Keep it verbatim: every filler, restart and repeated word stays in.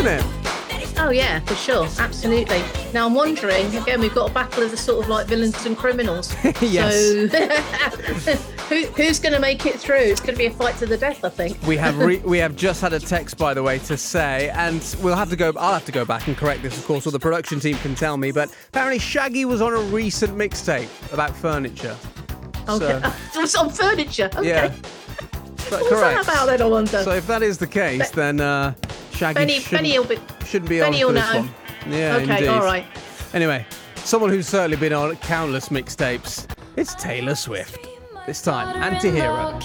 isn't it? Oh yeah, for sure, absolutely. Now I'm wondering, again, we've got a battle of the sort of like villains and criminals. Yes. So who, who's going to make it through? It's going to be a fight to the death, I think. We have re- we have just had a text, by the way, to say, and we'll have to go. I'll have to go back and correct this, of course, or the production team can tell me. But apparently, Shaggy was on a recent mixtape about furniture. Okay, So, it was on furniture. Okay. yeah, but What's correct. that about then, I wonder? So if that is the case, then uh, Shaggy Benny, shouldn't, Benny will be. shouldn't be Benny on for will this know. one. Yeah, Okay, indeed. all right. Anyway, someone who's certainly been on countless mixtapes. It's Taylor Swift. This time, Anti-Hero.